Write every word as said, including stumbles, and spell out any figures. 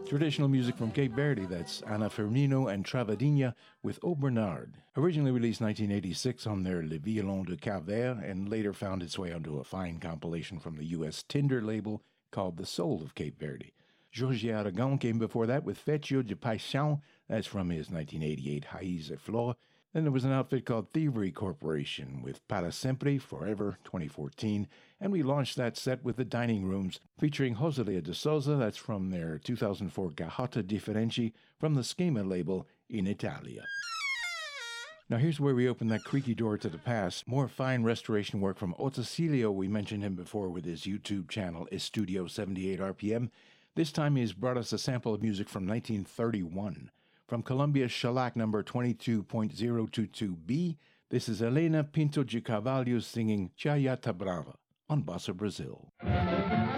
Traditional music from Cape Verde, that's Ana Firmino and Travadinha with Au Bernard. Originally released nineteen eighty-six on their Le Violon de Cap Vert and later found its way onto a fine compilation from the U S Tinder label called The Soul of Cape Verde. Jorge Aragon came before that with Fetio de Paixão, that's from his nineteen eighty-eight Raiz e Flor. Then there was an outfit called Thievery Corporation with Para Sempre, Forever, twenty fourteen, and we launched that set with The Dining Rooms, featuring Rosalia de Souza, that's from their two thousand four Garota Differenti, from the Schema label in Italia. Now here's where we open that creaky door to the past. More fine restoration work from Otacilio. We mentioned him before with his YouTube channel, Estudio seventy-eight R P M. This time he's brought us a sample of music from nineteen thirty-one. From Colombia's shellac number twenty-two point zero two two B, this is Helena Pinto de Carvalho singing Chayata Brava on Bossa Brazil.